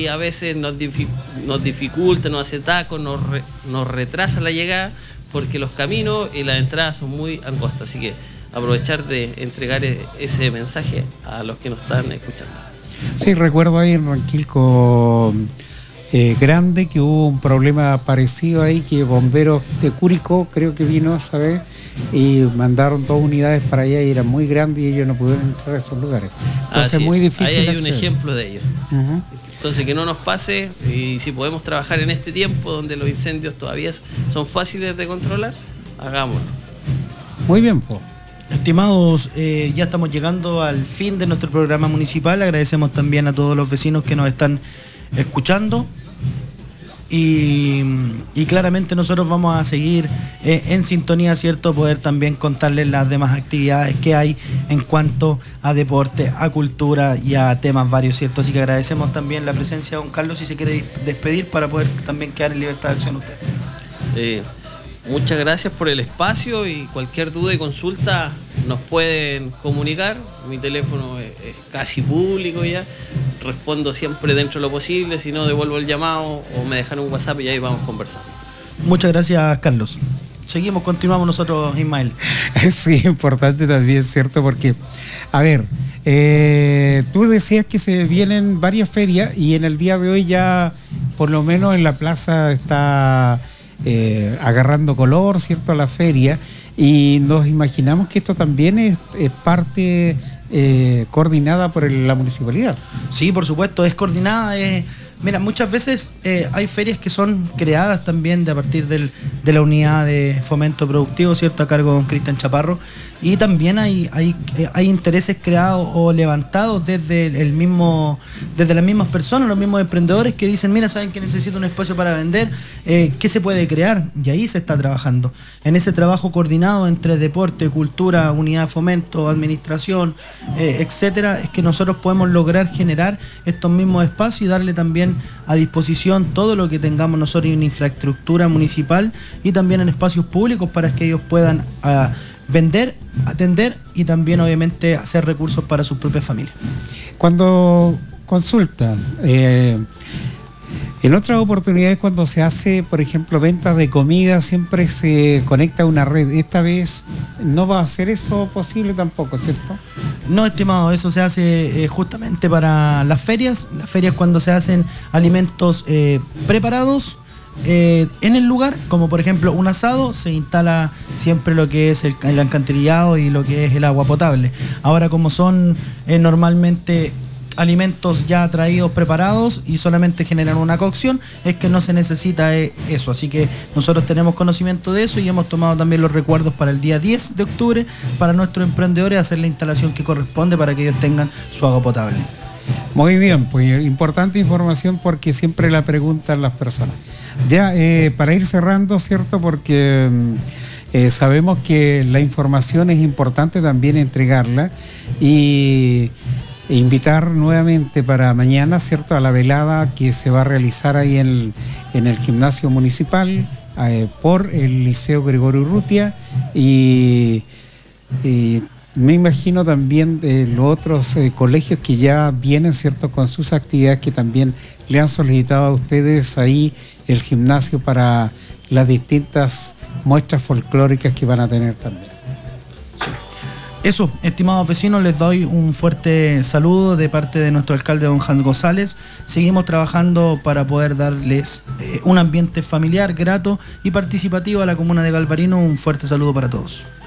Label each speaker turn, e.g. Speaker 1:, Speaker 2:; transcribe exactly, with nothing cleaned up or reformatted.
Speaker 1: a veces nos, dific nos dificulta, nos hace tacos, nos, re nos retrasa la llegada, porque los caminos y las entradas son muy angostas. Así que aprovechar de entregar ese mensaje a los que nos están escuchando.
Speaker 2: Sí, recuerdo ahí en Ranquilco eh, Grande que hubo un problema parecido ahí, que bomberos de Curicó creo que vino esa vez y mandaron dos unidades para allá y eran muy grandes y ellos no pudieron entrar a esos lugares. Entonces es muy difícil.
Speaker 1: Ahí hay
Speaker 2: acceder.
Speaker 1: un ejemplo de ello.
Speaker 2: Uh-huh.
Speaker 1: Entonces que no nos pase, y si podemos trabajar en este tiempo donde los incendios todavía son fáciles de controlar, hagámoslo.
Speaker 2: Muy bien, pues.
Speaker 3: Estimados, eh, ya estamos llegando al fin de nuestro programa municipal. Agradecemos también a todos los vecinos que nos están escuchando. Y, y claramente nosotros vamos a seguir eh, en sintonía, ¿cierto? Poder también contarles las demás actividades que hay en cuanto a deporte, a cultura y a temas varios, ¿cierto? Así que agradecemos también la presencia de don Carlos, si se quiere despedir para poder también quedar en libertad de acción usted.
Speaker 1: Eh, muchas gracias por el espacio, y cualquier duda y consulta nos pueden comunicar. Mi teléfono es, es casi público ya. Respondo siempre dentro de lo posible, si no devuelvo el llamado o me dejan un WhatsApp y ahí vamos conversando.
Speaker 3: Muchas gracias, Carlos. Seguimos, continuamos nosotros, Ismael.
Speaker 2: Sí, importante también, ¿cierto? Porque, a ver, eh, tú decías que se vienen varias ferias y en el día de hoy ya, por lo menos en la plaza está eh, agarrando color, ¿cierto? La feria, y nos imaginamos que esto también es, es parte... Eh, coordinada por el, la municipalidad.
Speaker 3: Sí, por supuesto, es coordinada. Es, mira, muchas veces eh, hay ferias que son creadas también de a partir del, de la unidad de fomento productivo, ¿cierto? A cargo de don Cristian Chaparro. Y también hay, hay, hay intereses creados o levantados desde el mismo, desde las mismas personas, los mismos emprendedores que dicen, mira, saben que necesito un espacio para vender, eh, ¿qué se puede crear? Y ahí se está trabajando. En ese trabajo coordinado entre deporte, cultura, unidad de fomento, administración, eh, etcétera, es que nosotros podemos lograr generar estos mismos espacios y darle también a disposición todo lo que tengamos nosotros en infraestructura municipal y también en espacios públicos para que ellos puedan uh, vender, atender y también obviamente hacer recursos para sus propias familias.
Speaker 2: Cuando consulta, eh, en otras oportunidades cuando se hace, por ejemplo, ventas de comida, siempre se conecta a una red. Esta vez no va a ser eso posible tampoco, ¿cierto?
Speaker 3: No, estimado, eso se hace eh, justamente para las ferias. Las ferias cuando se hacen alimentos eh, preparados, Eh, en el lugar, como por ejemplo un asado, se instala siempre lo que es el, el alcantarillado y lo que es el agua potable. Ahora, como son eh, normalmente alimentos ya traídos, preparados y solamente generan una cocción, es que no se necesita eh, eso. Así que nosotros tenemos conocimiento de eso y hemos tomado también los recuerdos para el día diez de octubre para nuestros emprendedores hacer la instalación que corresponde para que ellos tengan su agua potable.
Speaker 2: Muy bien, pues importante información porque siempre la preguntan las personas. Ya, eh, para ir cerrando, ¿cierto? Porque eh, sabemos que la información es importante también entregarla y e invitar nuevamente para mañana, ¿cierto? A la velada que se va a realizar ahí en el, en el gimnasio municipal eh, por el Liceo Gregorio Urrutia y... y me imagino también eh, los otros eh, colegios que ya vienen, ¿cierto?, con sus actividades que también le han solicitado a ustedes ahí el gimnasio para las distintas muestras folclóricas que van a tener también.
Speaker 3: Sí. Eso, estimados vecinos, les doy un fuerte saludo de parte de nuestro alcalde, don Jan González. Seguimos trabajando para poder darles eh, un ambiente familiar, grato y participativo a la comuna de Galvarino. Un fuerte saludo para todos.